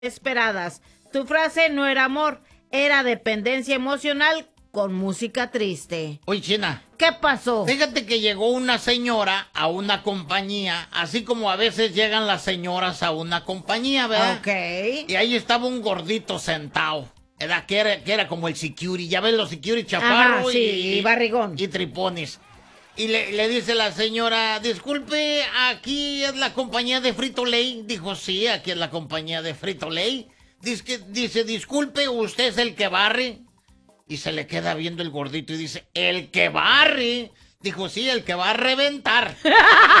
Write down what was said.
esperadas. Tu frase no era amor, era dependencia emocional con música triste. Oye, China. ¿Qué pasó? Fíjate que llegó una señora a una compañía, así como a veces llegan las señoras a una compañía, ¿verdad? Ok. Y ahí estaba un gordito sentado, ¿verdad? Que era como el security, ya ves los security chaparros. Ajá, sí, y barrigón. Y tripones. Y le dice la señora, disculpe, ¿aquí es la compañía de Frito-Lay? Dijo, sí, aquí es la compañía de Frito-Lay. Dice, disculpe, ¿usted es el que barre? Y se le queda viendo el gordito y dice, ¿el que barre? Dijo, sí, el que va a reventar.